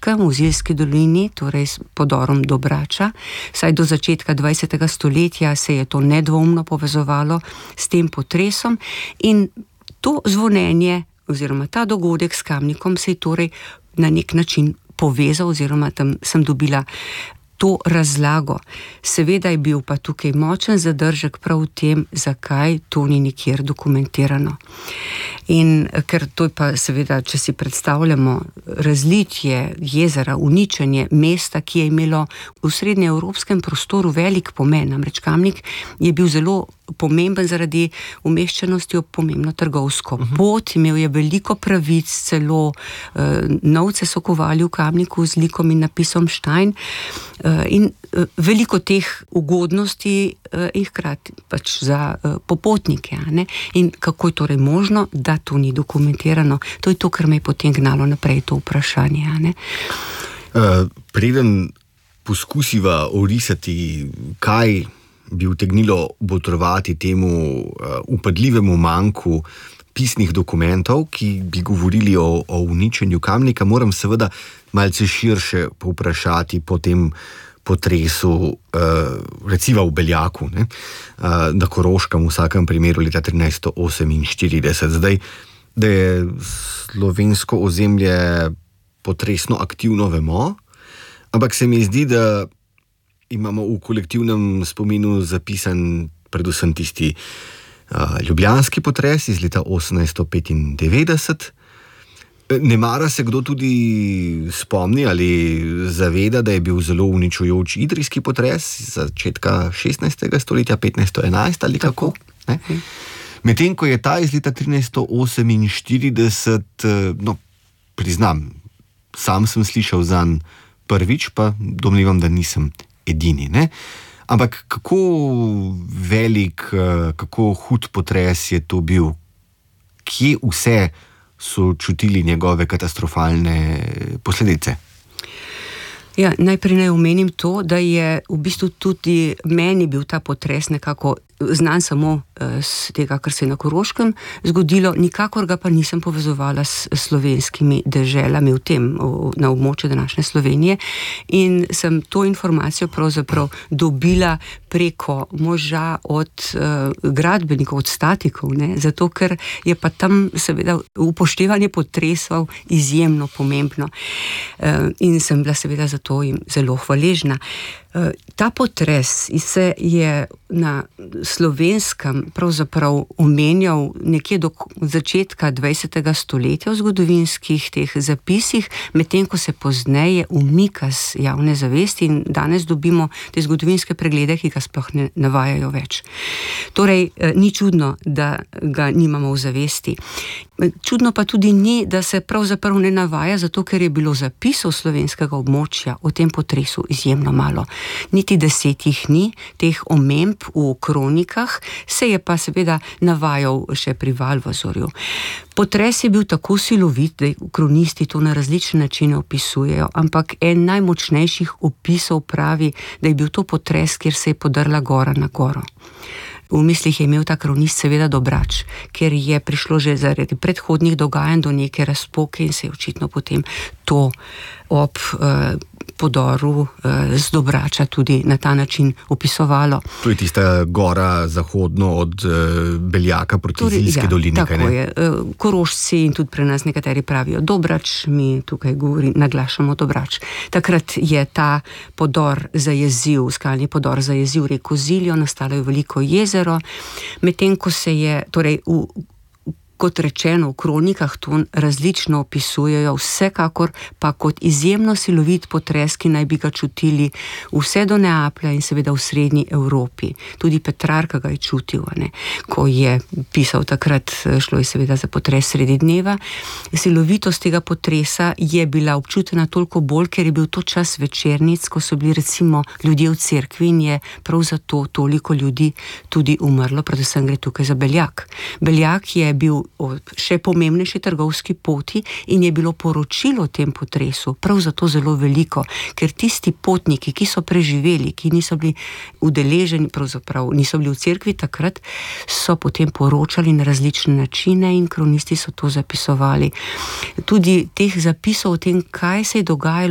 Koroškem, v Ziljski dolini, torej s podorom Dobrača. Saj do začetka 20. stoletja se je to nedvomno povezovalo s tem potresom in to zvonjenje oziroma ta dogodek s Kamnikom se je torej na nek način povezal oziroma tam sem dobila to razlago. Seveda je bil pa tukaj močen zadržek prav v tem, zakaj to ni nikjer dokumentirano. In ker to je pa seveda, če si predstavljamo razlitje jezera, uničenje mesta, ki je imelo v srednjeevropskem prostoru velik pomen, namreč Kamnik je bil zelo pomemben zaradi umeščenosti ob pomembno trgovsko pot, imel je veliko pravic, celo novce so kovali v Kamniku z likom in napisom Štajn, in veliko teh ugodnosti in hkrati pač za popotnike. Ne? In kako je torej možno, da to ni dokumentirano? To je to, kar me je potem gnalo naprej to vprašanje. Ne? Preden poskusiva orisati, kaj bi utegnilo botrovati temu upadljivemu manku pisnih dokumentov, ki bi govorili o uničenju Kamnika, moram seveda malce širše povprašati po tem potresu, recimo v Beljaku, ne? Na Koroškem v vsakem primeru leta 1348. Zdaj, da je slovensko ozemlje potresno aktivno, vemo, ampak se mi zdi, da imamo v kolektivnem spominu zapisan predvsem tisti ljubljanski potres iz leta 1895. Nemara se kdo tudi spomni ali zaveda, da je bil zelo uničujoč idrijski potres iz začetka 16. stoletja, 1511 ali kako. Medtem ko je ta iz leta 1348, no, priznam, sam sem slišal zanj prvič, pa domnevam, da nisem edini, ne? Ampak kako velik, kako hud potres je to bil? Kje vse so čutili njegove katastrofalne posledice? Ja, najprej naj omenim to, da je v bistvu tudi meni bil ta potres nekako znan samo z tega, kar se je na Koroškem zgodilo, nikakor ga pa nisem povezovala s slovenskimi deželami v tem, na območju današnje Slovenije, in sem to informacijo pravzaprav dobila preko moža od gradbenikov, od statikov, ne? Zato ker je pa tam seveda upoštevanje potresov izjemno pomembno. In sem bila seveda zato jim zelo hvaležna. Ta potres se je na Slovenskem pravzaprav omenjal nekje do začetka 20. stoletja v zgodovinskih teh zapisih, medtem ko se pozneje umika z javne zavesti in danes dobimo te zgodovinske preglede, ki ga sploh ne navajajo več. Torej, ni čudno, da ga nimamo v zavesti. Čudno pa tudi ni, da se pravzaprav ne navaja, zato ker je bilo zapisov slovenskega območja o tem potresu izjemno malo. Niti 10 jih ni, teh omemb v kronikah, se je pa seveda navajal še pri Valvazorju. Potres je bil tako silovit, da kronisti to na različne načine opisujejo, ampak en najmočnejših opisov pravi, da je bil to potres, kjer se je podrla gora na goro. V mislih je imel ta kronist seveda Dobrač, ker je prišlo že zaradi predhodnih dogajanj do neke razpoke in se je očitno potem to ob podoru z Dobrača tudi na ta način opisovalo. To je tista gora zahodno od Beljaka proti Ziljski dolini. Tako je. Korošci in tudi pri nas nekateri pravijo Dobrač, mi tukaj naglašamo Dobrač. Takrat je ta podor zajezil, skalni podor zajezil reko Ziljo, nastalo je veliko jezero, medtem ko se je, torej kot rečeno, v kronikah to različno opisujejo, vsekakor pa kot izjemno silovit potres, ki naj bi ga čutili vse do Neaplja in seveda v srednji Evropi. Tudi Petrarka ga je čutil, ne? Ko je pisal takrat, šlo je seveda za potres sredi dneva. Silovitost tega potresa je bila občutena toliko bolj, ker je bil to čas večernic, ko so bili recimo ljudje v cerkvi in je prav zato toliko ljudi tudi umrlo, predvsem gre tukaj za Beljak. Beljak je bil še pomembnejši trgovski poti in je bilo poročilo o tem potresu prav zato zelo veliko, ker tisti potniki, ki so preživeli, ki niso bili udeleženi, pravzaprav niso bili v cerkvi takrat, so potem poročali na različne načine in kronisti so to zapisovali. Tudi teh zapisov o tem, kaj se je dogajalo